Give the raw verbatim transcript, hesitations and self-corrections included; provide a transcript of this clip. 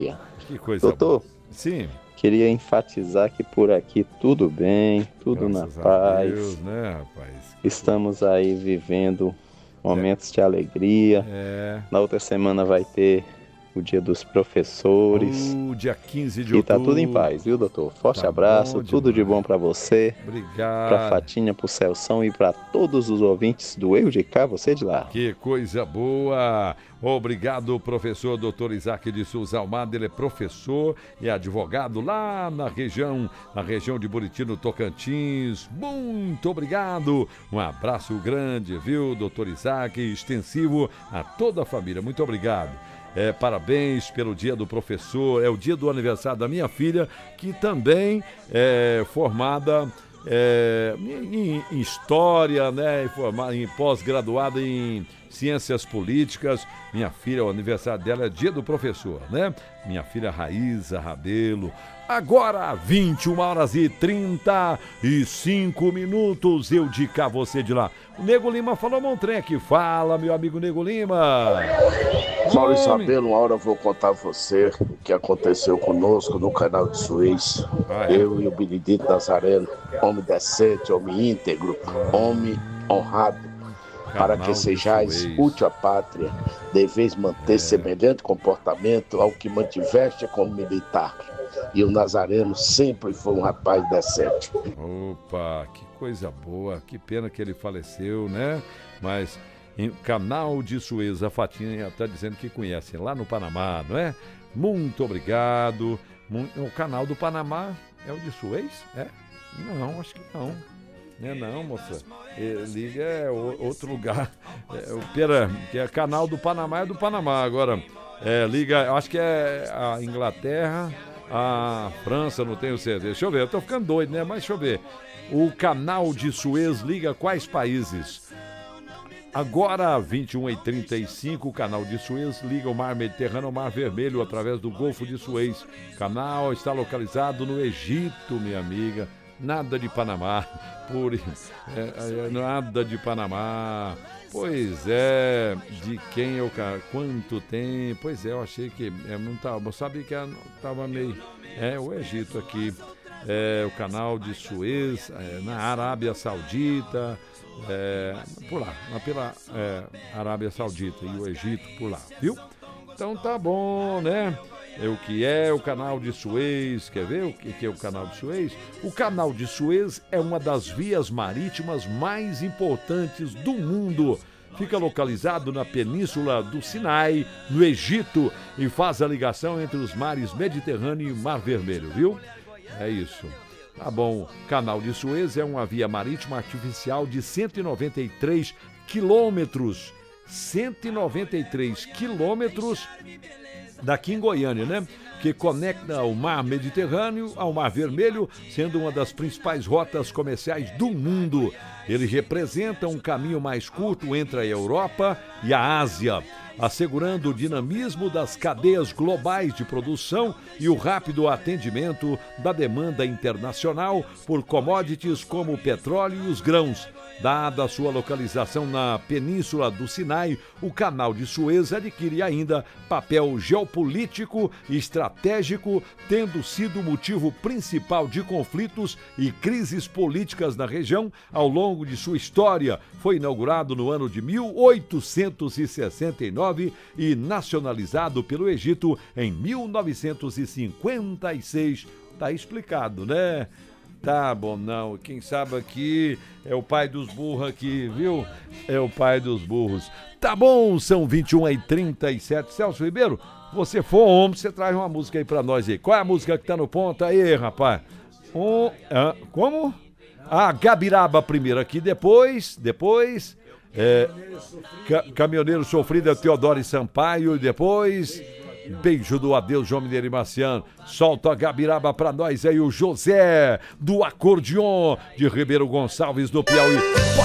Que coisa Doutor, boa. Sim. queria enfatizar que por aqui tudo bem, tudo Graças na a paz. Deus, né, rapaz? Estamos aí vivendo momentos de alegria. É. Na outra semana vai ter o Dia dos Professores. O dia quinze de E tá outubro. tudo em paz, viu, doutor? Forte Tá abraço, bom tudo de demais. bom pra você, pra Obrigado. Fatinha, pro Celção e pra todos os ouvintes do Eu de Cá, você de lá. Que coisa boa! Obrigado, professor doutor Isaac de Souza Almada. Ele é professor e advogado lá na região, na região de Buriti, no Tocantins. Muito obrigado! Um abraço grande, viu, doutor Isaac, extensivo a toda a família. Muito obrigado. É, parabéns pelo dia do professor, é o dia do aniversário da minha filha, que também é formada é, em, em história, né, formada, em pós-graduada em ciências políticas. Minha filha, o aniversário dela é dia do professor, né? Minha filha Raíza Rabelo. Agora, vinte e uma horas e trinta e cinco minutos, eu de cá, você de lá. O Nego Lima falou um trem aqui. Fala, meu amigo Nego Lima. Maurício Rabelo, uma hora eu vou contar a você o que aconteceu conosco no canal de Suez. Ah, é? Eu e o Benedito Nazareno, homem decente, homem íntegro, homem honrado. Para que sejais útil à pátria, deveis manter semelhante comportamento ao que mantiveste como militar. E o Nazareno sempre foi um rapaz decente. Opa, que coisa boa. Que pena que ele faleceu, né? Mas em canal de Suez, a Fatinha está dizendo que conhecem lá no Panamá, não é? Muito obrigado. O canal do Panamá é o de Suez? É? Não, acho que não. Não é não, moça. É, liga é outro lugar. É, o pera, que é canal do Panamá é do Panamá. Agora, é, liga, acho que é a Inglaterra, a França, não tenho certeza. Deixa eu ver, eu tô ficando doido, né? Mas deixa eu ver. O canal de Suez liga quais países? Agora, vinte e uma e trinta e cinco, o canal de Suez liga o Mar Mediterrâneo ao Mar Vermelho através do Golfo de Suez. O canal está localizado no Egito, minha amiga. Nada de Panamá. Por... É, é, nada de Panamá. Pois é, de quem eu... Quanto tem? Pois é, eu achei que... É, não tava, eu sabia que estava meio... É, o Egito aqui. É, o canal de Suez, é, na Arábia Saudita... É, por lá, pela é, Arábia Saudita e o Egito por lá, viu? Então tá bom, né? É o que é o canal de Suez. Quer ver o que é o canal de Suez? O canal de Suez é uma das vias marítimas mais importantes do mundo. Fica localizado na Península do Sinai, no Egito, e faz a ligação entre os mares Mediterrâneo e Mar Vermelho, viu? É isso. Tá bom, Canal de Suez é uma via marítima artificial de cento e noventa e três quilômetros. cento e noventa e três quilômetros daqui em Goiânia, né? Que conecta o Mar Mediterrâneo ao Mar Vermelho, sendo uma das principais rotas comerciais do mundo. Ele representa um caminho mais curto entre a Europa e a Ásia, assegurando o dinamismo das cadeias globais de produção e o rápido atendimento da demanda internacional por commodities como o petróleo e os grãos. Dada a sua localização na Península do Sinai, o Canal de Suez adquire ainda papel geopolítico e estratégico, tendo sido o motivo principal de conflitos e crises políticas na região ao longo de sua história. Foi inaugurado no ano de mil oitocentos e sessenta e nove e nacionalizado pelo Egito em mil novecentos e cinquenta e seis. Tá explicado, né? Tá bom, não. Quem sabe aqui é o pai dos burros aqui, viu? É o pai dos burros. Tá bom, são vinte e uma e trinta e sete. Celso Ribeiro, você for homem, você traz uma música aí pra nós aí. Qual é a música que tá no ponto aí, rapaz? Um, ah, como? Ah, Gabiraba primeiro aqui, depois, depois... É, ca, Caminhoneiro Sofrido é Teodoro Sampaio e depois... Beijo do adeus, João Mineiro e Marciano. Solta a Gabiraba pra nós aí, o José do Acordeon de Ribeiro Gonçalves do Piauí.